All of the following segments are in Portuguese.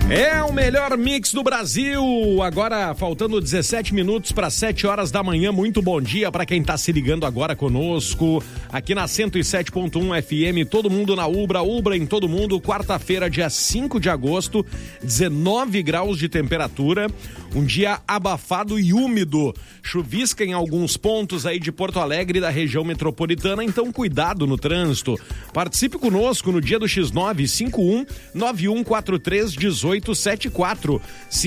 É o melhor mix do Brasil. Agora, faltando 17 minutos para 7 horas da manhã. Muito bom dia para quem tá se ligando agora conosco. Aqui na 107.1 FM, todo mundo na Ubra em todo mundo. Quarta-feira, dia 5 de agosto, 19 graus de temperatura. Um dia abafado e úmido. Chuvisca em alguns pontos aí de Porto Alegre e da região metropolitana, então cuidado no trânsito. Participe conosco no dia do X9, 51-9143-1874.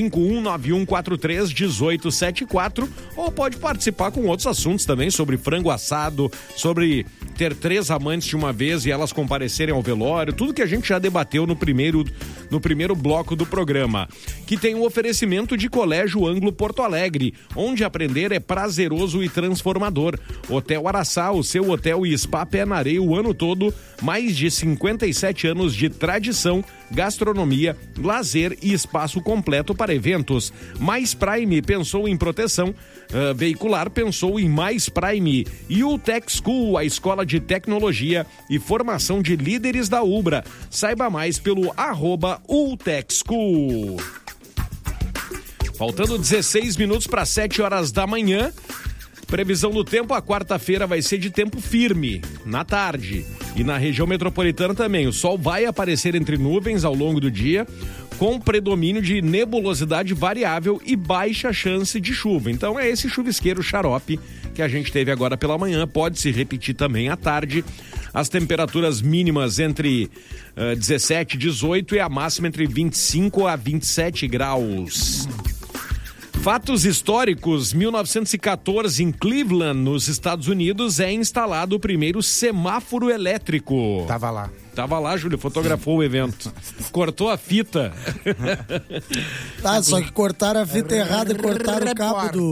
51-9143-1874. Ou pode participar com outros assuntos também, sobre frango assado, sobre ter 3 amantes de uma vez e elas comparecerem ao velório, tudo que a gente já debateu no primeiro bloco do programa. Que tem um oferecimento de Colégio Ângulo Porto Alegre, onde aprender é prazeroso e transformador. Hotel Araçá, o seu hotel e spa pé na areia o ano todo, mais de 57 anos de tradição, gastronomia, lazer e espaço completo para eventos. Mais Prime pensou em proteção veicular, pensou em Mais Prime. E o Tech School, a escola de tecnologia e formação de líderes da Ubra. Saiba mais pelo @UTechSchool. Faltando 16 minutos para 7 horas da manhã. Previsão do tempo, a quarta-feira vai ser de tempo firme, na tarde. E na região metropolitana também. O sol vai aparecer entre nuvens ao longo do dia, com predomínio de nebulosidade variável e baixa chance de chuva. Então é esse chuvisqueiro xarope que a gente teve agora pela manhã. Pode se repetir também à tarde. As temperaturas mínimas entre 17 e 18 e a máxima entre 25 a 27 graus. Fatos históricos. 1914, em Cleveland, nos Estados Unidos, é instalado o primeiro semáforo elétrico. Tava lá, Júlio, fotografou o evento. Cortou a fita. Tá, só que cortaram a fita errada e cortaram o cabo do...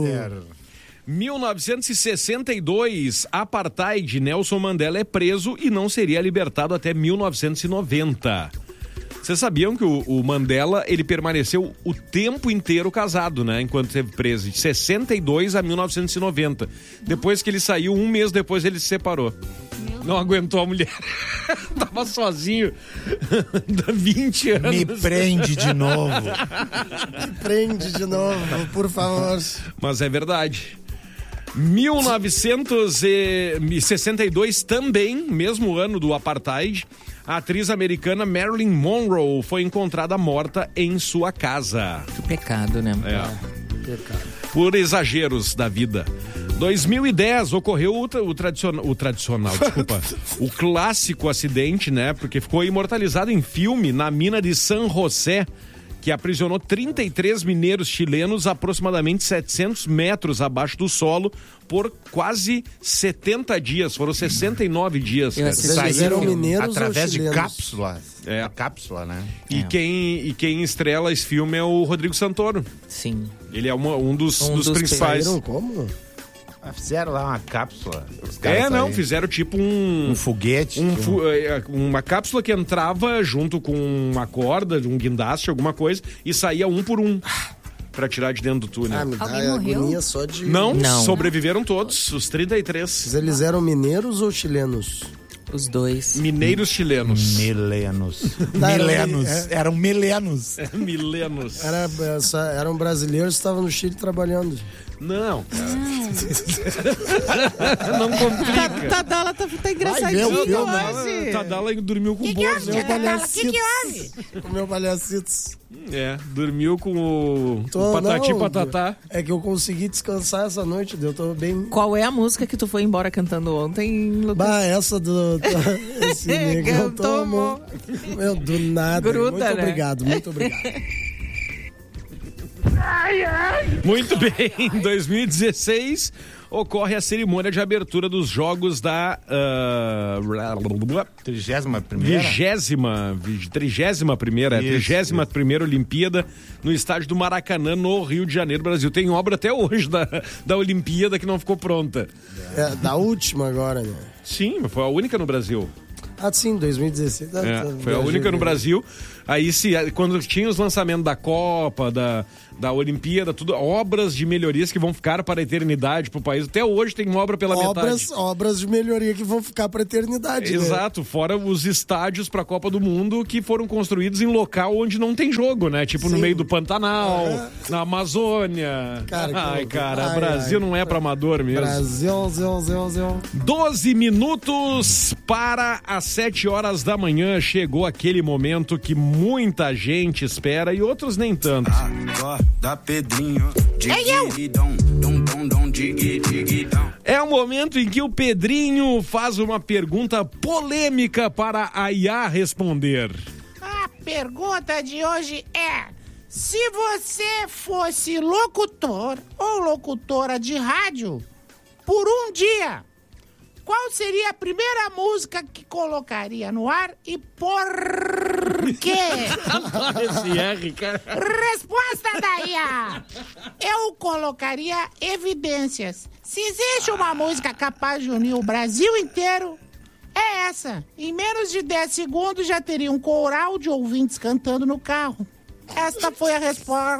1962, apartheid, Nelson Mandela é preso e não seria libertado até 1990. Vocês sabiam que o Mandela, ele permaneceu o tempo inteiro casado, né? Enquanto esteve preso, de 62 a 1990. Depois que ele saiu, um mês depois ele se separou. Não aguentou a mulher. Tava sozinho. 20 anos. Me prende de novo. Me prende de novo, por favor. Mas é verdade. 1962 também, mesmo ano do apartheid, a atriz americana Marilyn Monroe foi encontrada morta em sua casa. Que pecado, né? Pecado. Por exageros da vida. 2010 ocorreu o clássico acidente, né? Porque ficou imortalizado em filme na mina de San José, que aprisionou 33 mineiros chilenos aproximadamente 700 metros abaixo do solo por quase 70 dias. Foram 69 dias. Saíram mineiros através de cápsulas. A cápsula, né? E quem estrela esse filme é o Rodrigo Santoro. Sim. Ele é um dos principais. Saíram como? Fizeram lá uma cápsula. Fizeram tipo um foguete. Uma cápsula que entrava junto com uma corda, um guindaste, alguma coisa, e saía um por um pra tirar de dentro do túnel. Me dá agonia só de... Não, sobreviveram todos, os 33. Mas eles eram mineiros ou chilenos? Os dois. Mineiros chilenos. Eram milenos. Milenos. Eram brasileiros que estavam no Chile trabalhando. Não, cara. Não complica. Tadala tá engraçadinho hoje. Tadala dormiu com o bolso. O meu palhacitos. Dormiu com o patati patatá. É que eu consegui descansar essa noite, eu tô bem... Qual é a música que tu foi embora cantando ontem, Lucas? Essa do... Esse negão tomou. Meu, do nada. Gruda, muito né? obrigado, muito obrigado. Muito bem, em 2016 ocorre a cerimônia de abertura dos Jogos da 31ª Olimpíada no estádio do Maracanã, no Rio de Janeiro, Brasil. Tem obra até hoje da Olimpíada que não ficou pronta. Da última agora, né? Sim, foi a única no Brasil. Sim, 2016. Foi a única no Brasil. Aí quando tinha os lançamentos da Copa, da Olimpíada, tudo, obras de melhorias que vão ficar para a eternidade pro país. Até hoje tem uma obra pela metade. Obras de melhoria que vão ficar para a eternidade. Exato, né? Fora os estádios para a Copa do Mundo que foram construídos em local onde não tem jogo, né? Tipo, sim, no meio do Pantanal, na Amazônia. Cara, Brasil não é para amador mesmo. Brasil. 12 minutos para as 7 horas da manhã. Chegou aquele momento que muita gente espera e outros nem tanto. É o momento em que o Pedrinho faz uma pergunta polêmica para a Iá responder. A pergunta de hoje é: se você fosse locutor ou locutora de rádio por um dia, qual seria a primeira música que colocaria no ar e por quê? Esse R, cara. Resposta da Ia. Eu colocaria Evidências. Se existe uma música capaz de unir o Brasil inteiro, é essa. Em menos de 10 segundos já teria um coral de ouvintes cantando no carro. Esta foi a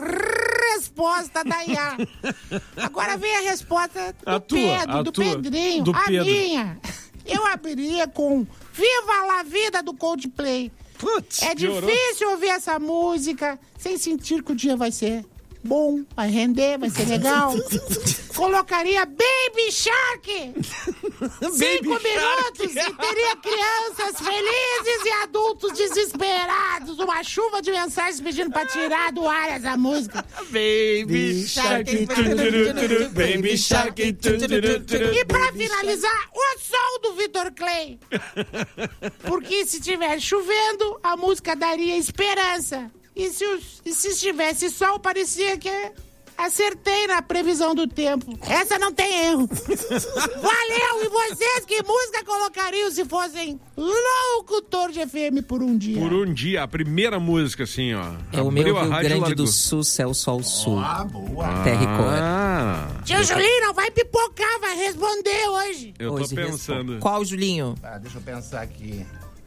resposta da Iá. Agora vem a resposta do Pedrinho. Minha. Eu abriria com Viva la Vida do Coldplay. Putz, é difícil ouvir essa música sem sentir que o dia vai ser bom, vai render, vai ser legal. Colocaria Baby Shark. 5 minutos e teria crianças felizes e adultos desesperados. Uma chuva de mensagens pedindo pra tirar do ar essa música. Baby Shark. Baby Shark. E pra finalizar, o som do Vitor Clay. Porque se estiver chovendo, a música daria esperança. E se estivesse sol, parecia que acertei na previsão do tempo. Essa não tem erro. Valeu! E vocês, que música colocariam se fossem locutor de FM por um dia? Por um dia, a primeira música, assim, ó. É o meu Rio Grande do Sul, Céu, Sol, Sul. Boa. Terra e cor. Tio Julinho, não vai pipocar, vai responder hoje. Eu tô pensando. Qual, Julinho? Deixa eu pensar aqui.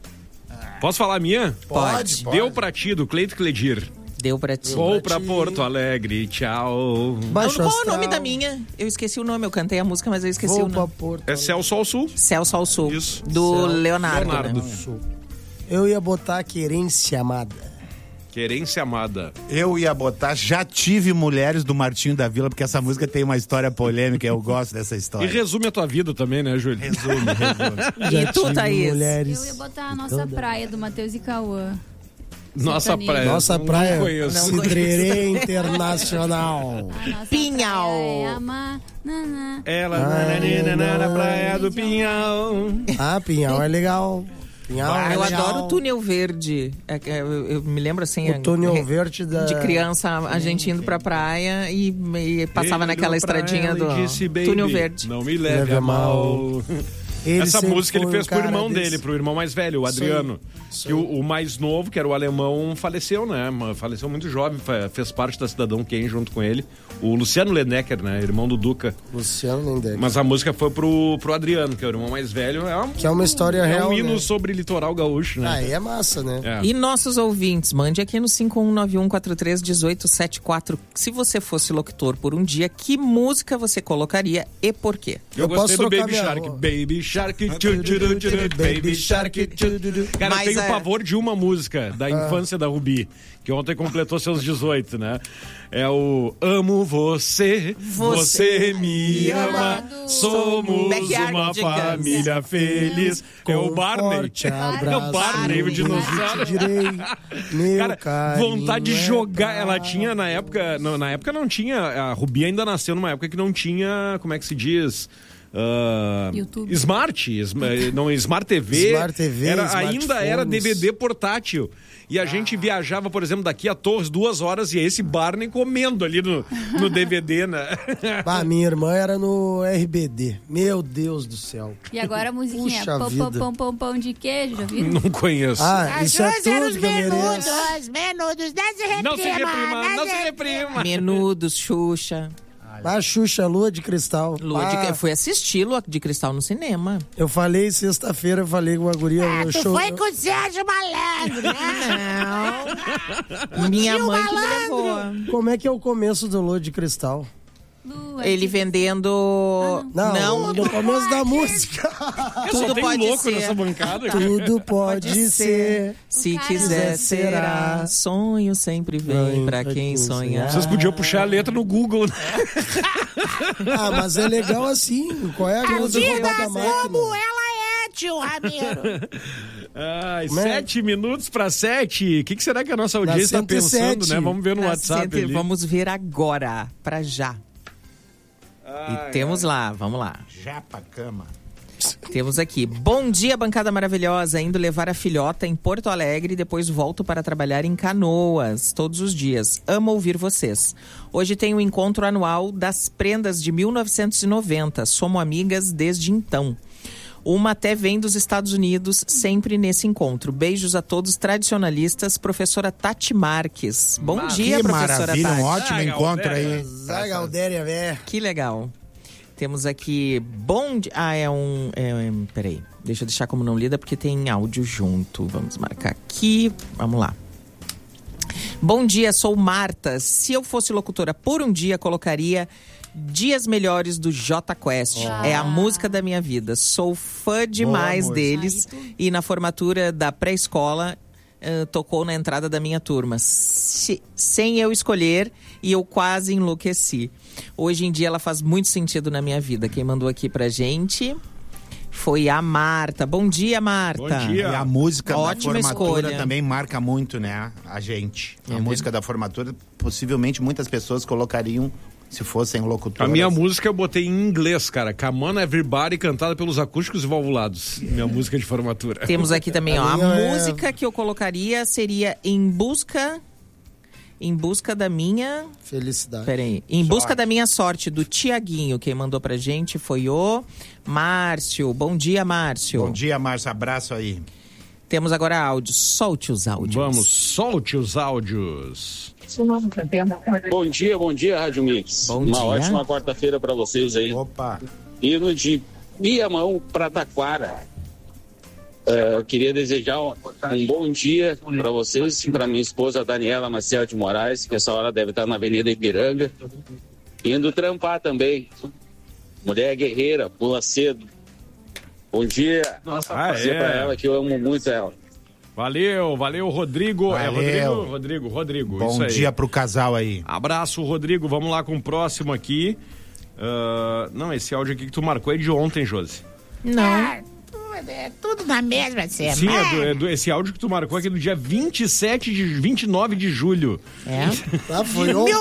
Posso falar a minha? Pode. Deu pra ti, do Cleito Cledir. Deu pra ti. Vou pra Porto Alegre, tchau. Baixo Qual astral. é o nome da minha? Eu esqueci o nome, eu cantei a música, mas eu esqueci o nome. É Céu, Sol, Sul. Céu, Sol, Sul. Isso. Do Leonardo. Leonardo. Eu ia botar Querência Amada. Querência Amada. Eu ia botar Já Tive Mulheres do Martinho da Vila, porque essa música tem uma história polêmica, eu gosto dessa E história. resume a tua vida também, né, Júlio? Resume. E tu, Thaís? Mulheres. Eu ia botar a Nossa Praia, do Matheus e Cauã. Nossa Sertanejo. praia. Nossa praia, Não conheço. Cidrerê Internacional. A nossa Pinhal. praia é amar, Ela na praia do Pinhal. Ah, Pinhal é legal. Pinhal é Eu legal. adoro o Túnel Verde. Eu me lembro assim. O túnel verde da... De criança, a gente indo pra praia e passava Ele naquela olhou pra estradinha ela do e disse, "Baby, Túnel Verde. Não me leve a mal." Essa sempre música ele foi fez um pro cara irmão desse. dele, pro irmão mais velho, o Isso aí, Adriano. isso Que aí. o mais novo, que era o alemão, faleceu, né? Faleceu muito jovem, fez parte da Cidadão Kane junto com ele. O Luciano Lenecker, né? Irmão do Duca. Luciano Mendes. Mas a música foi pro Adriano, que é o irmão mais velho. Que é uma história real, um hino né? sobre litoral gaúcho, né? Aí é massa, né? É. E nossos ouvintes, mande aqui no 5191431874. Se você fosse locutor por um dia, que música você colocaria e por quê? Eu gostei posso do trocar Baby minha Shark. voz. Baby Shark, Baby Shark. Cara, Mas eu tenho é- pavor de uma música da infância da Rubi, que ontem completou seus 18, né? É o Amo Você, Você me ama, somos Backyard uma Digans. família feliz. É o Barney. Forte É abraço, o Barney, o dinossauro. te direi, meu Cara, carinho vontade de é jogar. pra- Ela tinha na época. Na época não tinha. A Rubi ainda nasceu numa época que não tinha. Como é que se diz? YouTube. Smart TV. Smart TV, ainda era smartphones. DVD portátil. E a gente viajava, por exemplo, daqui a Torres 2 horas e esse Barney comendo ali no DVD, né? Bah, minha irmã era no RBD. Meu Deus do céu. E agora a musiquinha. Puxa Pão, vida. pão, pão, pão, pão de queijo, já viram? Não conheço. Ah, isso é Cachorros eram os tudo que eu mereço. menudos, não se reprima. Não se reprima. Menudos, Xuxa. olha. A Xuxa, Lua de Cristal. Eu fui assistir Lua de Cristal no cinema. Eu falei sexta-feira, eu falei com a guria. Tu foi com o Sérgio Malandro, né? Não. Minha Tio mãe que me Malandro. levou. Como é que é o começo do Lua de Cristal? Lua Ele de- vendendo... Não, no começo da música. Tudo tem pode louco ser. nessa bancada. cara. Tudo pode ser. Se Cara, quiser, será. será. Sonho sempre vem pra quem sonhar. Vocês podiam puxar a letra no Google, né? Ah, mas é legal assim. Qual é a A graça de vida roubar da máquina? como ela é, tio Ramiro. Ai, Como é? 7 minutos para 7. O que será que a nossa audiência está 107. pensando, né? Vamos ver no Na WhatsApp Center, ali. Vamos ver agora, pra já. E temos lá, vamos lá. Já pra cama. Temos aqui. Bom dia, bancada maravilhosa. Indo levar a filhota em Porto Alegre e depois volto para trabalhar em Canoas todos os dias. Amo ouvir vocês. Hoje tem o encontro anual das prendas de 1990. Somos amigas desde então. Uma até vem dos Estados Unidos, sempre nesse encontro. Beijos a todos tradicionalistas. Professora Tati Marques. Bom dia, Que professora maravilha, Tati. um ótimo Ah, encontro Galdéria. aí. Zé Galdéria, velho. Que legal. Temos aqui bom dia. Peraí, deixa eu deixar como não lida porque tem áudio junto. Vamos marcar aqui. Vamos lá. Bom dia, sou Marta. Se eu fosse locutora por um dia, colocaria Dias Melhores do Jota Quest. É a música da minha vida. Sou fã demais música. deles. E na formatura da pré-escola, tocou na entrada da minha turma. Sem eu escolher, e eu quase enlouqueci. Hoje em dia ela faz muito sentido na minha vida. Quem mandou aqui pra gente foi a Marta. Bom dia, Marta. Bom dia. E a música Ótima da formatura escolha. também marca muito, né? A gente. É A música da formatura, possivelmente muitas pessoas colocariam se fossem locutoras. A minha música eu botei em inglês, cara. Come on Everybody, cantada pelos acústicos e valvulados. Minha música de formatura. Temos aqui também, ó. A minha é- música que eu colocaria seria Em Busca da Minha... Felicidade. Peraí. Em Busca da Minha Sorte, do Tiaguinho. Quem mandou pra gente foi o Márcio. Bom dia, Márcio. Bom dia, Márcio. Abraço aí. Temos agora áudios. Solte os áudios. Vamos, solte os áudios. Bom dia, Rádio Mix. Bom Uma dia. ótima quarta-feira para vocês aí. Opa. Indo de Viamão para Taquara. Queria desejar um bom dia para vocês, para minha esposa Daniela Maciel de Moraes, que essa hora deve estar na Avenida Ipiranga. Indo trampar também. Mulher guerreira, pula cedo. Bom dia. Nossa, é. para ela que eu amo muito ela. Valeu, Rodrigo. Valeu. Rodrigo. Bom isso aí. dia pro casal aí. Abraço, Rodrigo. Vamos lá com o próximo aqui. Não, esse áudio aqui que tu marcou é de ontem, Josi. Não. É tudo na mesma semana. Sim, esse áudio que tu marcou aqui do dia 29 de julho. É? Ah, foi ontem.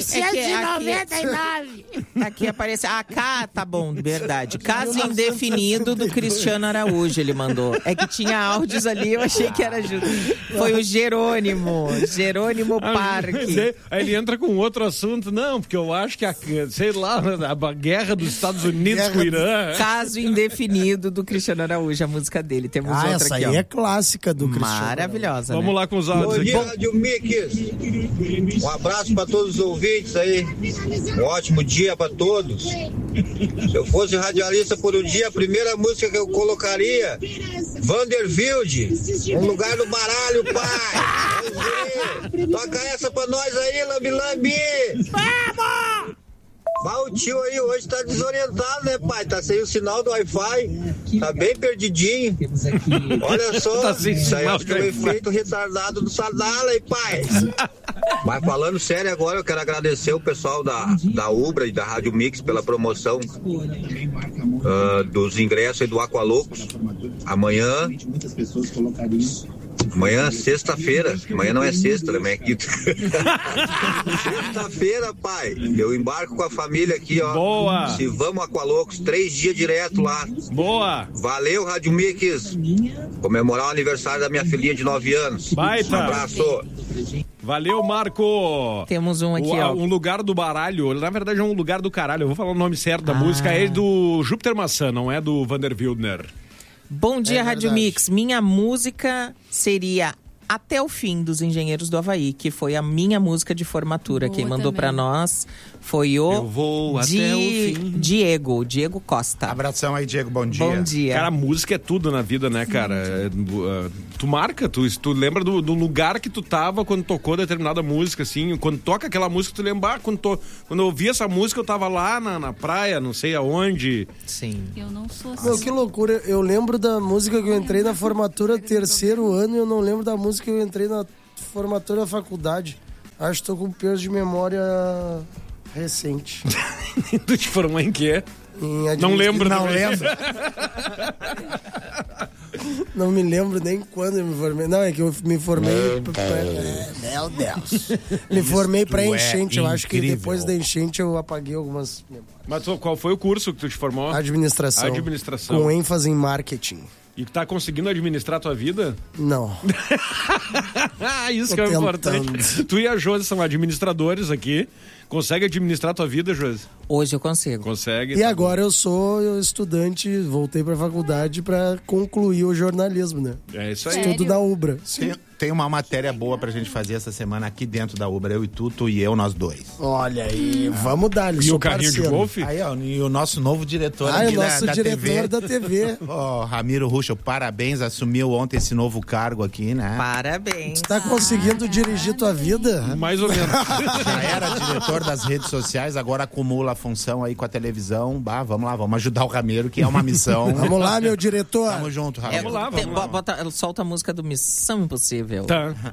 1999. Aqui aparece. Ah, tá bom, verdade. Caso indefinido do Cristiano Araújo, ele mandou. É que tinha áudios ali, eu achei que era justo. Foi o Jerônimo Parque. Aí ele entra com outro assunto. Não, porque eu acho que a guerra dos Estados Unidos com o Irã. Caso indefinido do Cristiano Araújo, a música dele. Temos outra Essa aqui, aí ó. é clássica do Cristiano. Maravilhosa, Vamos né? lá com os áudios Bom aqui. dia, Rádio Mix. Um abraço para todos os ouvintes aí. Um ótimo dia para todos. Se eu fosse radialista por um dia, a primeira música que eu colocaria, Vanderbilt, Um Lugar no Baralho, pai. Vamos ver. Toca essa pra nós aí, Lambi Lambi. Vamos! O tio aí hoje tá desorientado, né, pai? Tá sem o sinal do Wi-Fi, tá bem perdidinho. Olha só, Tá sem isso aí sinal acho que é o do Wi-Fi. efeito retardado do Sadala, hein, pai? Mas falando sério agora, eu quero agradecer o pessoal da Ubra e da Rádio Mix pela promoção dos ingressos aí do Aqualocos. Amanhã, sexta-feira. Amanhã não é sexta, amanhã é quinta. Sexta-feira, pai. Eu embarco com a família aqui, ó. Boa. Se vamos Aqualocos, 3 dias direto lá. Boa. Valeu, Rádio Mix. Comemorar o aniversário da minha filhinha de 9 anos. Baita. Um abraço. Valeu, Marco. Temos um aqui, ó. Um Lugar do Baralho. Na verdade é Um Lugar do Caralho. Eu vou falar o nome certo da música. É do Júpiter Maçã, não é do Vander Wildner. Bom dia, Rádio verdade. Mix. Minha música seria Até o Fim, dos Engenheiros do Havaí, que foi a minha música de formatura. Boa Quem mandou também. pra nós foi o Eu vou até o fim. Diego Costa. Abração aí, Diego, bom dia. Bom dia. Cara, a música é tudo na vida, né, cara? Tu marca, tu lembra do lugar que tu tava quando tocou determinada música, assim. Quando toca aquela música, tu lembra, quando eu ouvi essa música, eu tava lá na praia, não sei aonde. Sim. Eu não sou assim. Meu, que loucura. Eu lembro da música que eu entrei na formatura terceiro ano e eu não lembro da música que eu entrei na formatura da faculdade. Acho que tô com perda de memória recente. Tu te formou em quê? Não lembro. Não também. lembro. Não me lembro nem quando eu me formei. Não, é que eu me formei... Meu Deus. Me formei pra Tu é enchente. Eu acho que incrível. depois da enchente eu apaguei algumas memórias. Mas qual foi o curso que tu te formou? Administração. Administração. Com ênfase em marketing. E tá conseguindo administrar a tua vida? Não. Isso Tô que é tentando. importante. Tu e a Josi são administradores aqui. Consegue administrar a tua vida, Josi? Hoje eu consigo. Consegue. E tá agora eu sou estudante, voltei pra faculdade pra concluir o jornalismo, né? bom. É isso aí. Sério? Estudo da Ubra. Tem uma matéria boa pra gente fazer essa semana aqui dentro da Ubra. Eu e tu e eu, nós dois. Olha aí, vamos dar. E o carrinho de golfe? Aí, ó, e o nosso novo diretor Ah, aqui o nosso da diretor TV. da TV. Ó, Ramiro Ruschel, parabéns, assumiu ontem esse novo cargo aqui, né? Parabéns. Tu tá conseguindo dirigir tua vida? Mais ou menos. Já era diretor das redes sociais, agora acumula a função aí com a televisão. Bah, vamos lá, vamos ajudar o Ramiro, que é uma missão. Vamos lá, meu diretor. Tamo junto, Ramiro. Vamos lá, vamos lá. Solta a música do Missão Impossível.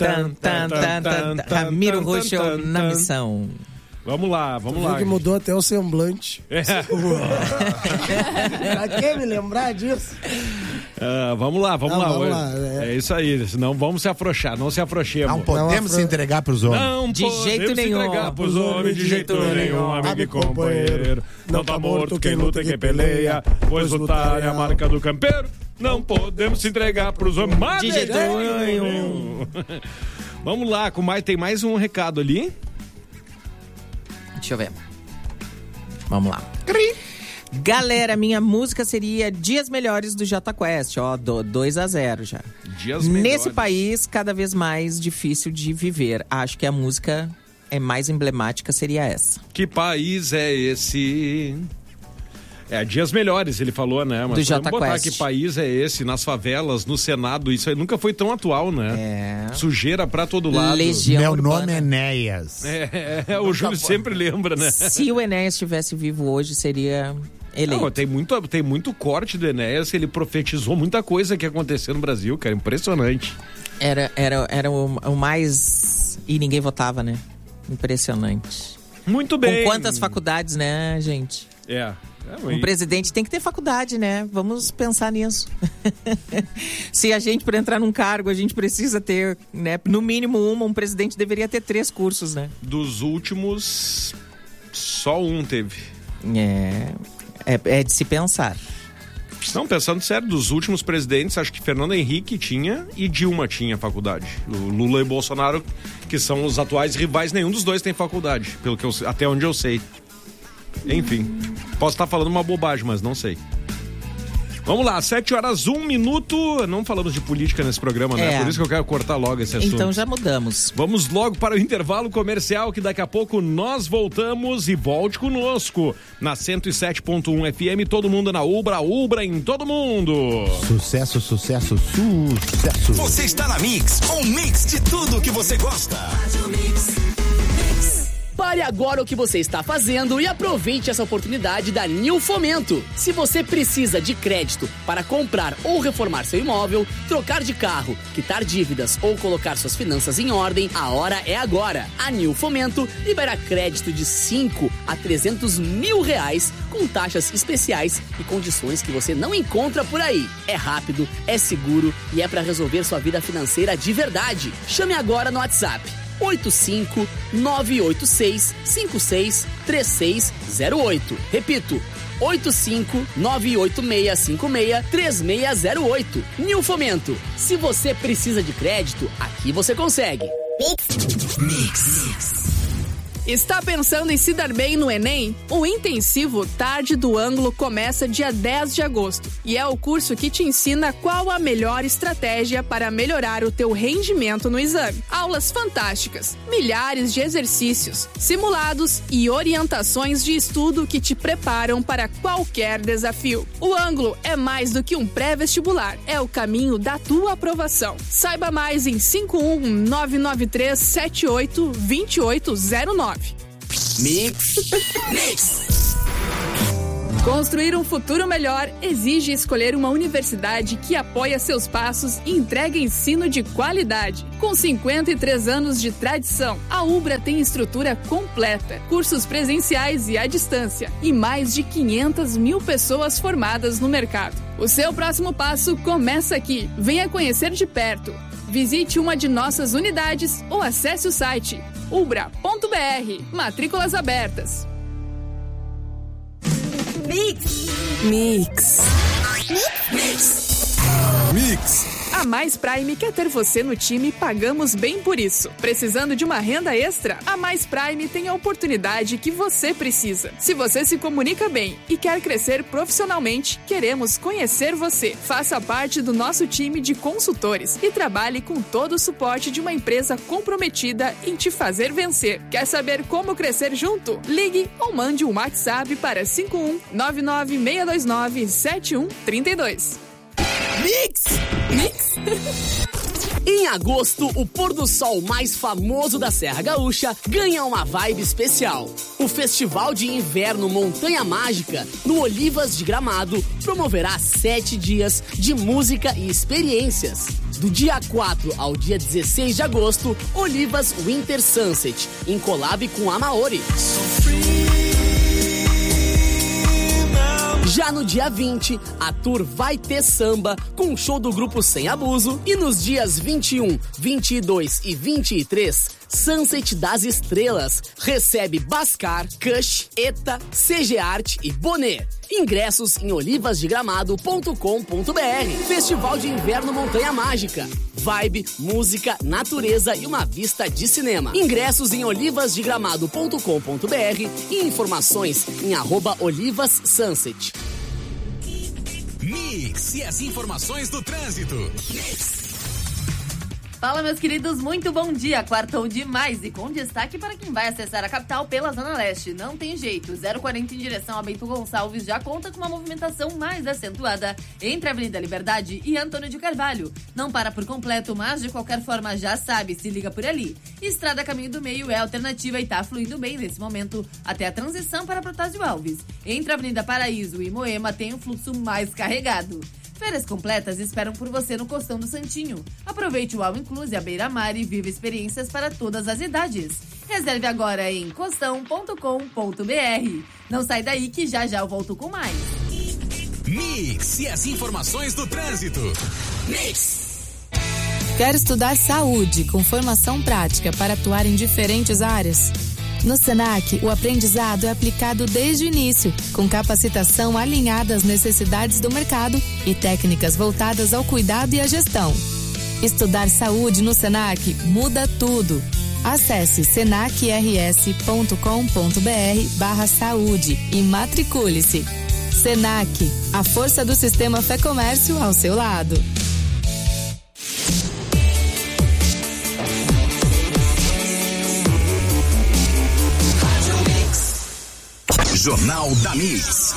Tan, Ramiro tan, Ruschel tan, na tan. missão. Vamos lá, vamos Viu lá. que mudou até o semblante. É. Pra que me lembrar disso? Vamos lá, vamos Não, lá. vamos lá, É isso aí, senão vamos se afrouxar, não se afrouxemos. Não podemos se entregar pros homens. Não De podemos jeito se nenhum. entregar pros homens de jeito nenhum, amigo e companheiro. Não tá morto quem luta e quem peleia, pois lutar é a marca do campeiro. Não podemos se entregar pros homens De jeito nenhum. Vamos lá, tem mais um recado ali. Deixa eu ver. Vamos lá. Galera, minha música seria Dias Melhores do Jota Quest. Ó, 2-0 já. Dias Nesse melhores. país, cada vez mais difícil de viver. Acho que a música mais emblemática seria essa. Que país é esse? Dias melhores, ele falou, né? Mas Do Jota vamos botar Quest. que país é esse, nas favelas, no Senado, isso aí nunca foi tão atual, né? Sujeira pra todo lado. Legião Meu Urbana. nome é Enéas. O Júlio sempre lembra, né? Se o Enéas estivesse vivo hoje, seria eleito. Não, tem muito corte do Enéas, ele profetizou muita coisa que ia acontecer no Brasil, cara, impressionante. Era o mais... E ninguém votava, né? Impressionante. Muito bem. Com quantas faculdades, né, gente? Um presidente tem que ter faculdade, né? Vamos pensar nisso. Se a gente, para entrar num cargo, a gente precisa ter, né? No mínimo um presidente deveria ter 3 cursos, né? Dos últimos, só um teve. É de se pensar. Não, pensando sério, dos últimos presidentes, acho que Fernando Henrique tinha e Dilma tinha faculdade. O Lula e Bolsonaro, que são os atuais rivais, nenhum dos dois tem faculdade, pelo que até onde eu sei. Enfim, posso estar falando uma bobagem, mas não sei. Vamos lá, 7h01. Não falamos de política nesse programa, né? Por isso que eu quero cortar logo esse assunto. Então já mudamos. Vamos logo para o intervalo comercial, que daqui a pouco nós voltamos, e volte conosco na 107.1 FM, todo mundo na Ubra, Ubra em todo mundo. Sucesso, sucesso, sucesso. Você está na Mix, um mix de tudo que você gosta. Pare agora o que você está fazendo e aproveite essa oportunidade da Nil Fomento. Se você precisa de crédito para comprar ou reformar seu imóvel, trocar de carro, quitar dívidas ou colocar suas finanças em ordem, a hora é agora. A Nil Fomento libera crédito de 5 a 300 mil reais com taxas especiais e condições que você não encontra por aí. É rápido, é seguro e é para resolver sua vida financeira de verdade. Chame agora no WhatsApp 85-986-56-3608. Repito, 85-986-56-3608. Nil Fomento. Se você precisa de crédito, aqui você consegue. Mix. Está pensando em se dar bem no Enem? O intensivo Tarde do Ângulo começa dia 10 de agosto e é o curso que te ensina qual a melhor estratégia para melhorar o teu rendimento no exame. Aulas fantásticas, milhares de exercícios, simulados e orientações de estudo que te preparam para qualquer desafio. O Ângulo é mais do que um pré-vestibular, é o caminho da tua aprovação. Saiba mais em 51993782809. Mix. Construir um futuro melhor exige escolher uma universidade que apoia seus passos e entrega ensino de qualidade. Com 53 anos de tradição, a Ubra tem estrutura completa, cursos presenciais e à distância e mais de 500 mil pessoas formadas no mercado. O seu próximo passo começa aqui. Venha conhecer de perto. Visite uma de nossas unidades ou acesse o site ubra.br. Matrículas abertas. Mix. A Mais Prime quer ter você no time e pagamos bem por isso. Precisando de uma renda extra? A Mais Prime tem a oportunidade que você precisa. Se você se comunica bem e quer crescer profissionalmente, queremos conhecer você. Faça parte do nosso time de consultores e trabalhe com todo o suporte de uma empresa comprometida em te fazer vencer. Quer saber como crescer junto? Ligue ou mande um WhatsApp para 51996297132. Mix! Em agosto, o pôr do sol mais famoso da Serra Gaúcha ganha uma vibe especial. O Festival de Inverno Montanha Mágica, no Olivas de Gramado, promoverá 7 dias de música e experiências. Do dia 4 ao dia 16 de agosto, Olivas Winter Sunset, em collab com a Maori. Já no dia 20, a tour vai ter samba com o show do grupo Sem Abuso. E nos dias 21, 22 e 23, Sunset das Estrelas recebe Bascar, Kush, Eta, CG Art e Bonet. Ingressos em olivasdegramado.com.br. Festival de Inverno Montanha Mágica. Vibe, música, natureza e uma vista de cinema. Ingressos em olivasdegramado.com.br e informações em @olivassunset. Mix e as informações do trânsito. Fala, meus queridos, muito bom dia. Quartou demais e com destaque para quem vai acessar a capital pela Zona Leste. Não tem jeito, 040 em direção a Bento Gonçalves já conta com uma movimentação mais acentuada entre a Avenida Liberdade e Antônio de Carvalho. Não para por completo, mas de qualquer forma já sabe, se liga por ali. Estrada Caminho do Meio é alternativa e tá fluindo bem nesse momento, até a transição para Protásio Alves. Entre a Avenida Paraíso e Moema tem um fluxo mais carregado. Férias completas esperam por você no Costão do Santinho. Aproveite o All Inclusive à beira-mar e viva experiências para todas as idades. Reserve agora em costão.com.br. Não sai daí que já eu volto com mais. Mix e as informações do trânsito. Mix. Quer estudar saúde com formação prática para atuar em diferentes áreas? No Senac, o aprendizado é aplicado desde o início, com capacitação alinhada às necessidades do mercado e técnicas voltadas ao cuidado e à gestão. Estudar saúde no Senac muda tudo. Acesse senacrs.com.br/saúde e matricule-se. Senac, a força do sistema Fé Comércio ao seu lado. Jornal da Mix.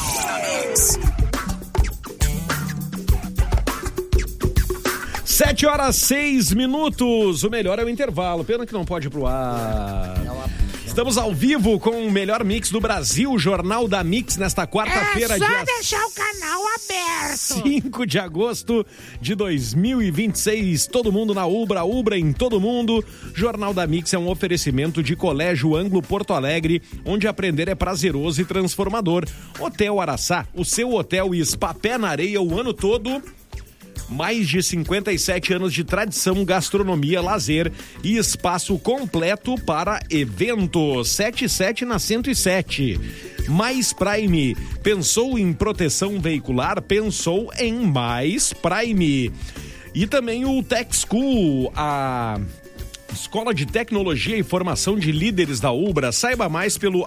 7h06. O melhor é o intervalo. Pena que não pode ir pro ar. Estamos ao vivo com o melhor mix do Brasil, Jornal da Mix, nesta quarta-feira. É só deixar o canal aberto. 5 de agosto de 2026. Todo mundo na Ubra, Ubra em todo mundo. Jornal da Mix é um oferecimento de Colégio Anglo Porto Alegre, onde aprender é prazeroso e transformador. Hotel Araçá, o seu hotel e spa pé na areia o ano todo. Mais de 57 anos de tradição, gastronomia, lazer e espaço completo para eventos. 77 na 107. Mais Prime. Pensou em proteção veicular? Pensou em Mais Prime. E também o Tech School, a Escola de Tecnologia e Formação de Líderes da Ubra. Saiba mais pelo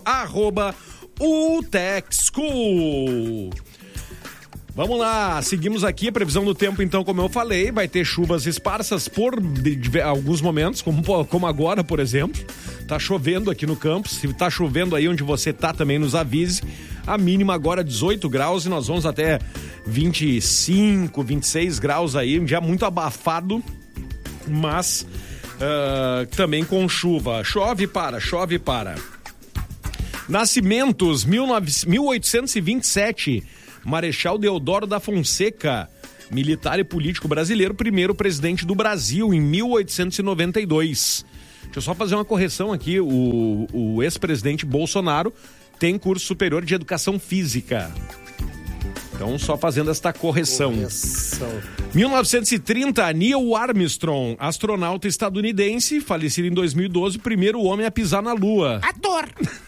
@UTechSchool. Vamos lá, seguimos aqui a previsão do tempo, então, como eu falei, vai ter chuvas esparsas por alguns momentos, como agora, por exemplo. Tá chovendo aqui no campus, se tá chovendo aí onde você tá, também nos avise. A mínima agora 18 graus e nós vamos até 25, 26 graus aí, um dia muito abafado, mas também com chuva. Chove e para. Nascimentos, 1827... Marechal Deodoro da Fonseca, militar e político brasileiro, primeiro presidente do Brasil, em 1892. Deixa eu só fazer uma correção aqui, o ex-presidente Bolsonaro tem curso superior de educação física. Então, só fazendo esta correção. 1930, Neil Armstrong, astronauta estadunidense, falecido em 2012, primeiro homem a pisar na Lua. Ator!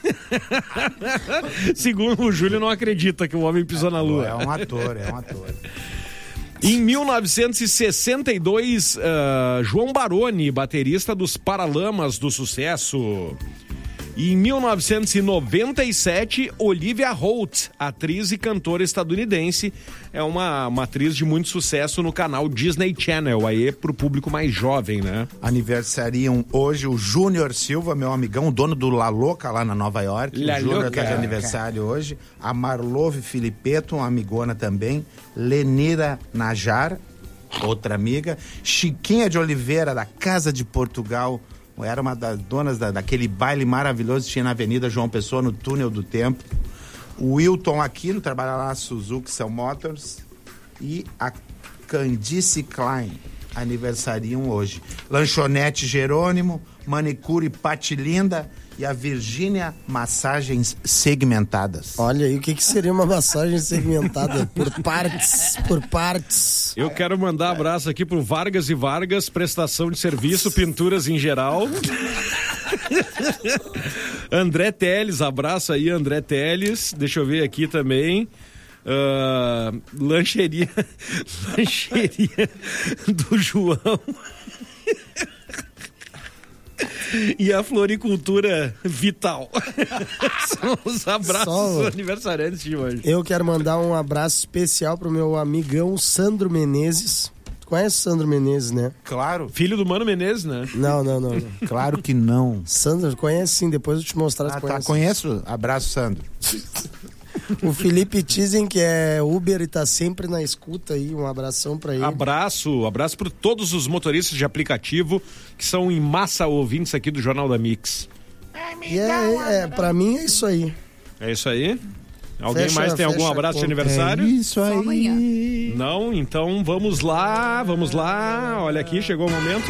Segundo o Júlio, não acredita que o homem pisou na Lua. É um ator. Em 1962, João Baroni, baterista dos Paralamas do Sucesso. E em 1997, Olivia Holt, atriz e cantora estadunidense, é uma atriz de muito sucesso no canal Disney Channel, aí pro público mais jovem, né? Aniversariam hoje o Júnior Silva, meu amigão, dono do La Louca lá na Nova York. La o Júnior Louca. tá de aniversário hoje. A Marlove Filipeto, uma amigona também. Lenira Najar, outra amiga. Chiquinha de Oliveira, da Casa de Portugal. Era uma das donas daquele baile maravilhoso que tinha na Avenida João Pessoa, no Túnel do Tempo. O Wilton Aquino, trabalha lá na Suzuki Cell Motors. E a Candice Klein, aniversariam hoje. Lanchonete Jerônimo, Manicure Patilinda e a Virgínia Massagens Segmentadas. Olha aí, o que seria uma massagem segmentada? Por partes. Eu quero mandar abraço aqui pro Vargas e Vargas, prestação de serviço, pinturas em geral. André Teles, abraço aí, André Teles. Deixa eu ver aqui também. Lancheria do João. E a floricultura Vital. São os abraços dos aniversariantes de hoje. Eu quero mandar um abraço especial pro meu amigão Sandro Menezes. Tu conhece Sandro Menezes, né? Claro. Filho do Mano Menezes, né? Não. Claro que não. Sandro, conhece sim, depois eu te mostrar. Conheço. Abraço, Sandro. O Felipe Tizen, que é Uber e tá sempre na escuta aí, um abração pra ele. Abraço para todos os motoristas de aplicativo que são em massa ouvintes aqui do Jornal da Mix. E pra mim é isso aí. É isso aí? Alguém mais tem algum abraço de aniversário? É isso aí. Só amanhã. Não? Então vamos lá. Olha aqui, chegou o momento.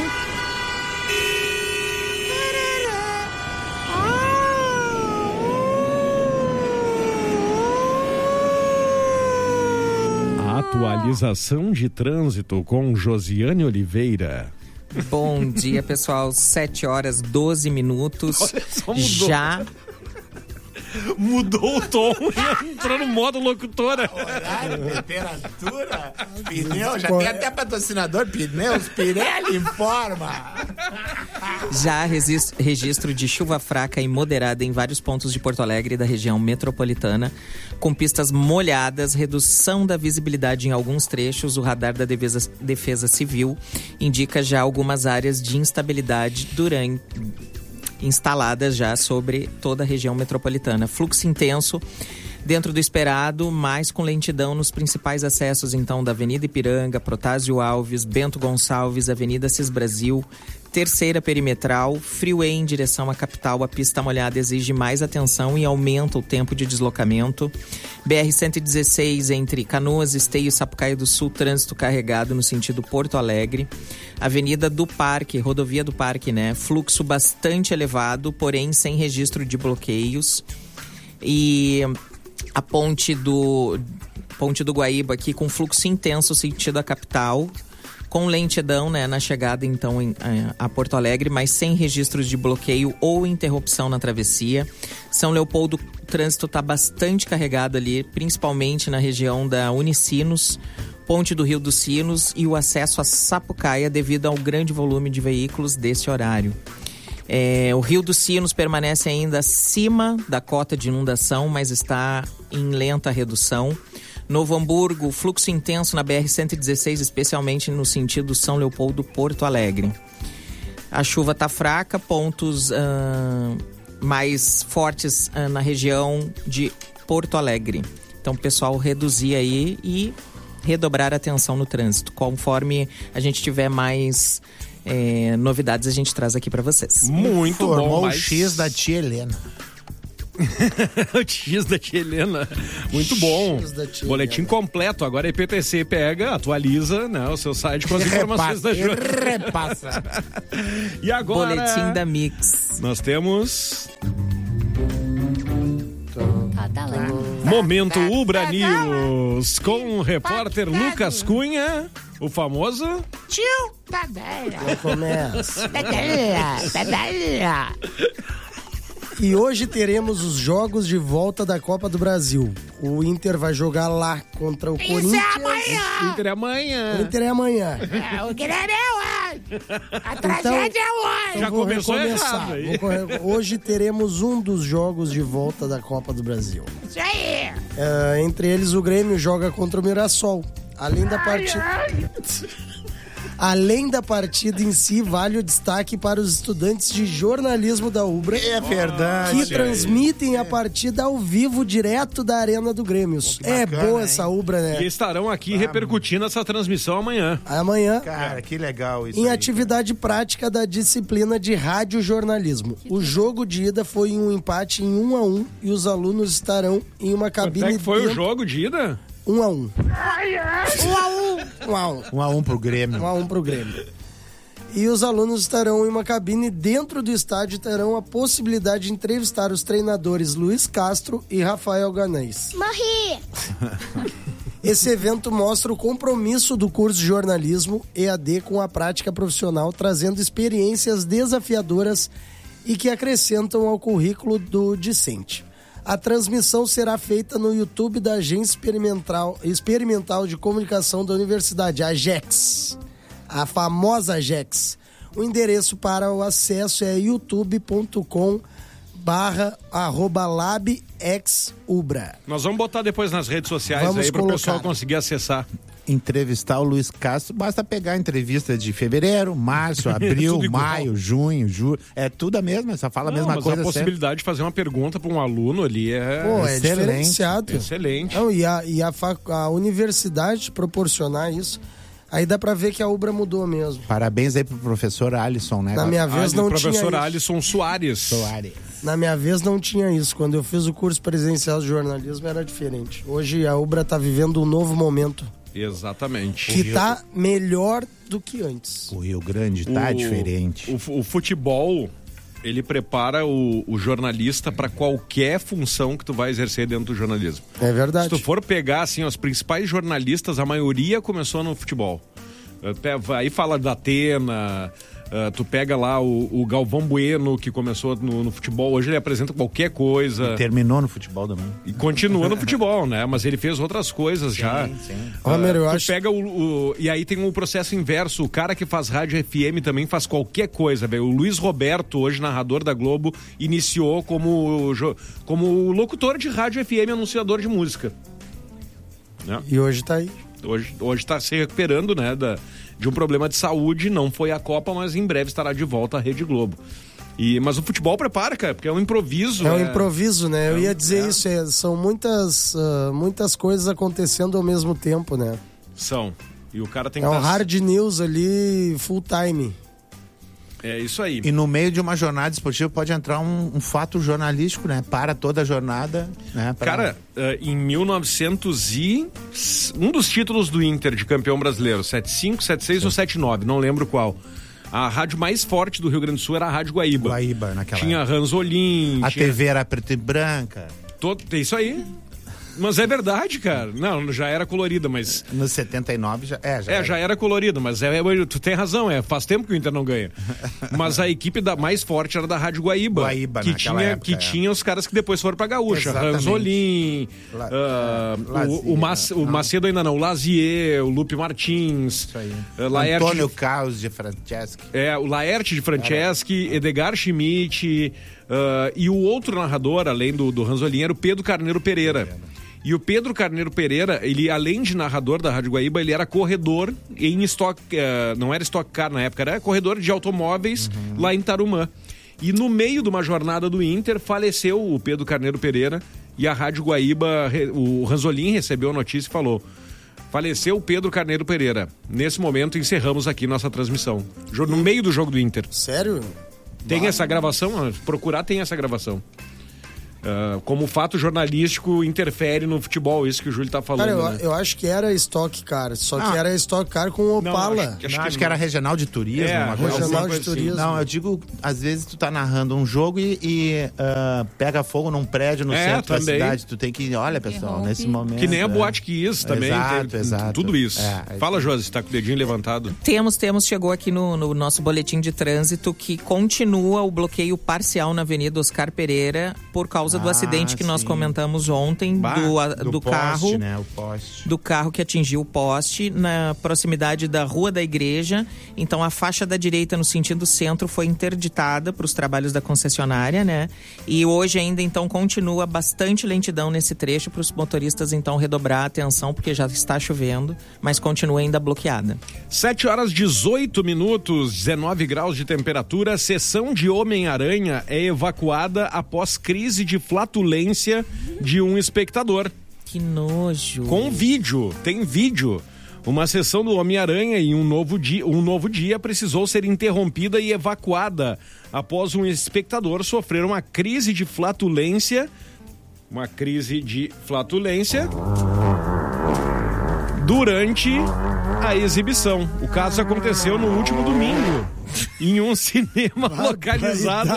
Atualização de trânsito com Josiane Oliveira. Bom dia, pessoal. 7h12. Olha só, mudou. Já mudou o tom e entrou no modo locutora. Horário, temperatura, pneu, já tem até patrocinador, pneus, Pirelli informa. Já registro de chuva fraca e moderada em vários pontos de Porto Alegre e da região metropolitana, com pistas molhadas, redução da visibilidade em alguns trechos. O radar da Defesa Civil indica já algumas áreas de instabilidade instaladas já sobre toda a região metropolitana. Fluxo intenso dentro do esperado, mas com lentidão nos principais acessos, então, da Avenida Ipiranga, Protásio Alves, Bento Gonçalves, Avenida Cis Brasil, Terceira Perimetral, Freeway em direção à capital. A pista molhada exige mais atenção e aumenta o tempo de deslocamento. BR-116 entre Canoas, Esteio e Sapucaia do Sul, trânsito carregado no sentido Porto Alegre. Avenida do Parque, Rodovia do Parque, né? Fluxo bastante elevado, porém sem registro de bloqueios. E a Ponte do Guaíba aqui com fluxo intenso sentido a capital, com lentidão, né, na chegada então a Porto Alegre, mas sem registros de bloqueio ou interrupção na travessia. São Leopoldo, o trânsito está bastante carregado ali, principalmente na região da Unicinos, Ponte do Rio dos Sinos e o acesso a Sapucaia devido ao grande volume de veículos desse horário. O Rio dos Sinos permanece ainda acima da cota de inundação, mas está em lenta redução. Novo Hamburgo, fluxo intenso na BR-116, especialmente no sentido São Leopoldo-Porto Alegre. A chuva está fraca, pontos mais fortes na região de Porto Alegre. Então, o pessoal reduzir aí e redobrar a atenção no trânsito. Conforme a gente tiver mais novidades, a gente traz aqui para vocês. Muito Formou bom. o X da tia Helena. O X da tia Helena. Muito bom. Boletim completo. Agora a EPTC pega, atualiza, né, o seu site com as informações da Ju. Repassa. E agora... Boletim da Mix. Nós temos... Momento Ubra News com o repórter Lucas Cunha, o famoso... Tio Tadeia. Começa. Tadeia. E hoje teremos os jogos de volta da Copa do Brasil. O Inter vai jogar lá contra o Corinthians. Isso é amanhã. O Inter é amanhã. O Inter é amanhã. O Guilherme é hoje. A tragédia é hoje. Já começou errado aí. Hoje teremos um dos jogos de volta da Copa do Brasil. Isso aí. Entre eles, o Grêmio joga contra o Mirassol. Além da partida em si, vale o destaque para os estudantes de jornalismo da Ubra. É verdade. Que transmitem a partida ao vivo, direto da Arena do Grêmio. Bacana, boa essa Ubra, né? E estarão aqui repercutindo essa transmissão amanhã. Amanhã. Cara, que legal isso. Em aí, atividade prática da disciplina de radiojornalismo. O jogo de ida foi um empate em 1-1 e os alunos estarão em uma cabine... Quanto é que foi o jogo de ida? 1-1. 1-1 pro Grêmio. 1-1 pro Grêmio. E os alunos estarão em uma cabine dentro do estádio e terão a possibilidade de entrevistar os treinadores Luiz Castro e Rafael Ganês. Morri. Esse evento mostra o compromisso do curso de jornalismo EAD com a prática profissional, trazendo experiências desafiadoras e que acrescentam ao currículo do discente. A transmissão será feita no YouTube da Agência Experimental de Comunicação da Universidade, a AGEX, a famosa AGEX. O endereço para o acesso é youtube.com/labexubra. Nós vamos botar depois nas redes sociais aí para o pessoal conseguir acessar. Entrevistar o Luiz Castro, basta pegar a entrevista de fevereiro, março, abril, maio, junho, julho. É tudo a mesma, só fala a mesma coisa. A possibilidade de fazer uma pergunta para um aluno ali é diferenciado. Excelente. Não, e a universidade proporcionar isso, aí dá pra ver que a Ubra mudou mesmo. Parabéns aí pro professor Alisson, né? Na minha vez não tinha professor isso. Alisson Soares. Na minha vez não tinha isso. Quando eu fiz o curso presencial de jornalismo era diferente. Hoje a Ubra tá vivendo um novo momento. Exatamente. Que tá melhor do que antes. O Rio Grande tá diferente. O futebol, ele prepara o jornalista para qualquer função que tu vai exercer dentro do jornalismo. É verdade. Se tu for pegar, assim, os principais jornalistas, a maioria começou no futebol. Aí fala da Atena... tu pega lá o Galvão Bueno, que começou no futebol, hoje ele apresenta qualquer coisa. E terminou no futebol também. E continua no futebol, né? Mas ele fez outras coisas já. Sim. Eu acho... pega e aí tem um processo inverso, o cara que faz rádio FM também faz qualquer coisa, velho. O Luiz Roberto, hoje narrador da Globo, iniciou como locutor de rádio FM, anunciador de música. Né? E hoje tá aí. Hoje tá se recuperando, né, de um problema de saúde, não foi a Copa, mas em breve estará de volta à Rede Globo. Mas o futebol prepara, cara, porque é um improviso. É um improviso, né? Eu ia dizer isso, são muitas coisas acontecendo ao mesmo tempo, né? São. E o cara tem que um hard news ali, full time. É isso aí. E no meio de uma jornada esportiva pode entrar um fato jornalístico, né? Para toda a jornada, né? Cara, em 1900 um dos títulos do Inter de campeão brasileiro, 75, 76 ou 79, não lembro qual. A rádio mais forte do Rio Grande do Sul era a Rádio Guaíba. Naquela Tinha Ranzolin. TV era preta e branca. Isso aí. Mas é verdade, cara. Não, já era colorida, mas... No 79 já era colorida, mas tu tem razão, faz tempo que o Inter não ganha. Mas a equipe mais forte era da Rádio Guaíba, que tinha os caras que depois foram pra Gaúcha. Ranzolin, o Macedo ainda não, o Lazier, o Lupe Martins, Antônio Carlos de Franceschi. O Laerte de Franceschi, Edgar Schmidt, e o outro narrador, além do Ranzolin, era o Pedro Carneiro Pereira. E o Pedro Carneiro Pereira, ele além de narrador da Rádio Guaíba, ele era corredor em Stock, não era Stock Car na época, era corredor de automóveis lá em Tarumã. E no meio de uma jornada do Inter, faleceu o Pedro Carneiro Pereira e a Rádio Guaíba, o Ranzolin recebeu a notícia e falou: faleceu o Pedro Carneiro Pereira. Nesse momento, encerramos aqui nossa transmissão. No meio do jogo do Inter. Sério? Tem essa gravação? Procurar tem essa gravação. Como fato jornalístico interfere no futebol, isso que o Júlio tá falando. Cara, eu acho que era Stock Car, só que era Stock Car com Opala. Acho que era regional de turismo. Regional de turismo. Não, eu digo, às vezes tu tá narrando um jogo e pega fogo num prédio no centro da cidade. Tu tem que, olha pessoal, nesse momento... Que nem a Boate Kiss também. Exato. Tudo isso. Fala, Josi, você tá com o dedinho levantado. Temos, chegou aqui no nosso boletim de trânsito que continua o bloqueio parcial na Avenida Oscar Pereira por causa do acidente que nós comentamos ontem do carro, poste, né? O poste. Do carro que atingiu o poste na proximidade da Rua da Igreja. Então a faixa da direita no sentido centro foi interditada para os trabalhos da concessionária, né? E hoje ainda então continua bastante lentidão nesse trecho para os motoristas então redobrar a atenção porque já está chovendo, mas continua ainda bloqueada. 7h18, 19 graus de temperatura. Sessão de Homem-Aranha é evacuada após crise de flatulência de um espectador. Que nojo. Com vídeo, tem vídeo. Uma sessão do Homem-Aranha em um novo dia precisou ser interrompida e evacuada após um espectador sofrer uma crise de flatulência. Durante a exibição. O caso aconteceu no último domingo em um cinema localizado.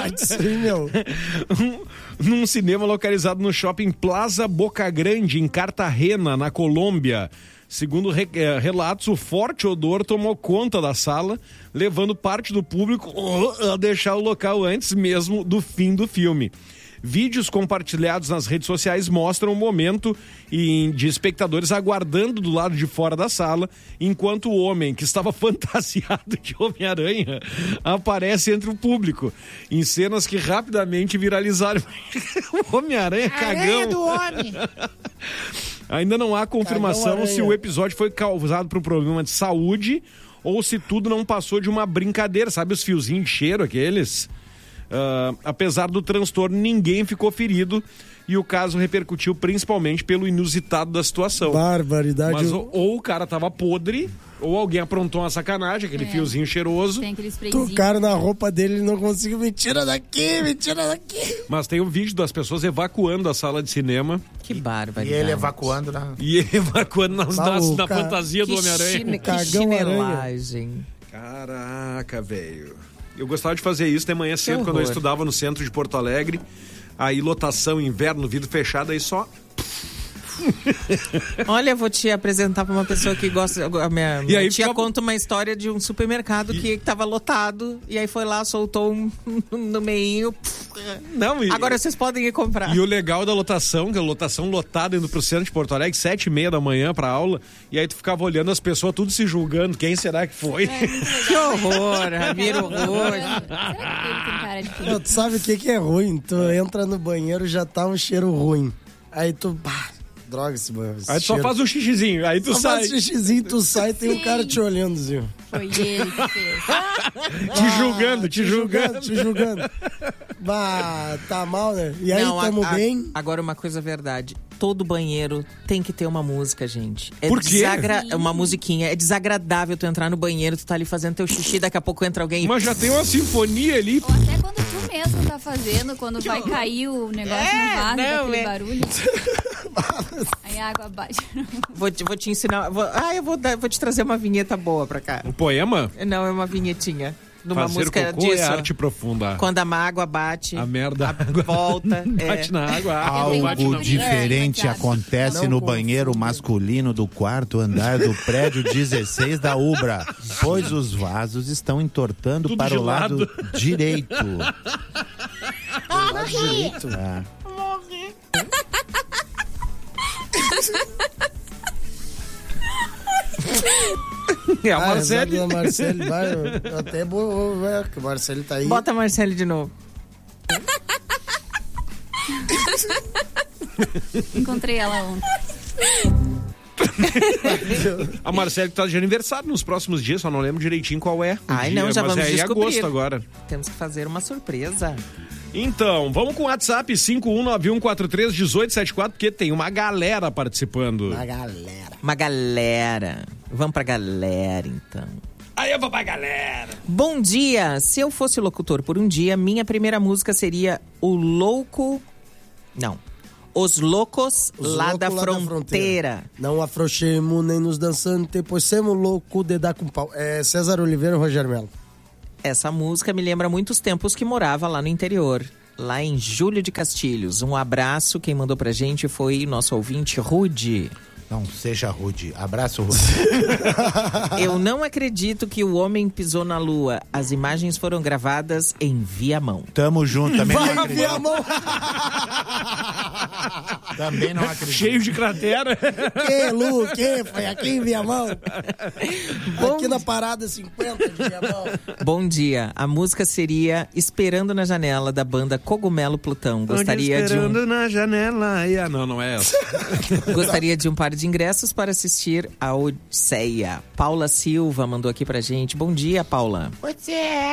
Num cinema localizado no shopping Plaza Boca Grande, em Cartagena, na Colômbia. Segundo relatos, o forte odor tomou conta da sala, levando parte do público a deixar o local antes mesmo do fim do filme. Vídeos compartilhados nas redes sociais mostram o momento de espectadores aguardando do lado de fora da sala, enquanto o homem, que estava fantasiado de Homem-Aranha, aparece entre o público, em cenas que rapidamente viralizaram. O Homem-Aranha cagão. Do homem. Ainda não há confirmação se o episódio foi causado por um problema de saúde ou se tudo não passou de uma brincadeira, sabe os fiozinhos de cheiro aqueles? Apesar do transtorno, ninguém ficou ferido e o caso repercutiu principalmente pelo inusitado da situação. Barbaridade. Mas ou o cara tava podre, ou alguém aprontou uma sacanagem, aquele fiozinho cheiroso. Tem aquele sprayzinho. Tocaram na roupa dele e não conseguiu. Me tira daqui. Mas tem um vídeo das pessoas evacuando a sala de cinema. Que bárbaro. E ele evacuando na fantasia do Homem-Aranha. Que chinelagem. Caraca, velho. Eu gostava de fazer isso de manhã cedo, quando eu estudava no centro de Porto Alegre. Aí lotação, inverno, vidro fechado, aí só... Olha, eu vou te apresentar para uma pessoa que gosta. A minha tia conta uma história de um supermercado que estava lotado e aí foi lá, soltou no meinho. Agora vocês podem ir comprar. E o legal da lotação, que é a lotação lotada indo pro centro de Porto Alegre, 7h30 da manhã pra aula, e aí tu ficava olhando as pessoas tudo se julgando, quem será que foi? Que horror, Ramiro, horror. Será que ele tem cara de quem? Tu sabe o que é ruim? Tu entra no banheiro, já tá um cheiro ruim. Aí tu... droga esse banheiro. Aí tu só faz um xixizinho, aí tu sai. Faz xixizinho, tu sai, tem um cara te olhando, Zinho. Foi ele que fez. Te julgando. Bah, tá mal, né? E aí, tamo bem? Agora, uma coisa verdade. Todo banheiro tem que ter uma música, gente. Por quê? Uma musiquinha. É desagradável tu entrar no banheiro, tu tá ali fazendo teu xixi, daqui a pouco entra alguém... Mas já tem uma sinfonia ali. Ou até quando tu mesmo tá fazendo, quando vai cair o negócio no vaso, daquele barulho. Aí a água bate. Vou te ensinar... Eu vou te trazer uma vinheta boa pra cá. Um poema? Não, é uma vinhetinha. numa Fazer música cocô disso. é arte profunda. Quando a mágoa bate. A merda. Volta. Bate na água. Algo diferente acontece no banheiro masculino do quarto andar do prédio 16 da Ubra, pois os vasos estão entortando Tudo para o gelado. lado direito. É. Morri. É a Marcele. A Marcele vai. Até que o Marcele tá aí. Bota a Marcele de novo. Encontrei ela ontem. A Marcele tá de aniversário nos próximos dias, só não lembro direitinho qual é. Ai, dia, não, já mas vamos é em descobrir. agosto agora. Temos que fazer uma surpresa. Então, vamos com o WhatsApp 5191431874, porque tem uma galera participando. Uma galera. Vamos pra galera, então. Aí eu vou pra galera. Bom dia! Se eu fosse locutor por um dia, minha primeira música seria O Louco... Não. Os Loucos lá da Fronteira. Não afrouxemos nem nos dançantes, pois semos louco de dar com pau. É César Oliveira e Rogério Melo. Essa música me lembra muitos tempos que morava lá no interior, lá em Júlio de Castilhos. Um abraço, quem mandou pra gente foi nosso ouvinte Rude. Não seja rude. Abraço, Rude. Eu não acredito que o homem pisou na lua. As imagens foram gravadas em Viamão. Tamo junto, também Vai, não acredito. Viamão! Também não acredito. Cheio de cratera. Que, Lu, que? Foi aqui em Viamão? Aqui na parada 50 de Viamão. Bom dia. A música seria Esperando na Janela, da banda Cogumelo Plutão. Gostaria de um... na janela. Não é essa. Gostaria de um par de ingressos para assistir a Odisseia. Paula Silva mandou aqui pra gente. Bom dia, Paula. Você é